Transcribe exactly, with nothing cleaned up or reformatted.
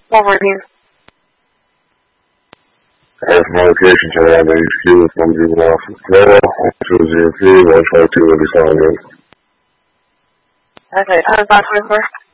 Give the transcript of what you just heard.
Over here. I have notification to around H Q with one people off as well. two zero three, one five two will be calling in. Okay, I was about twenty-four.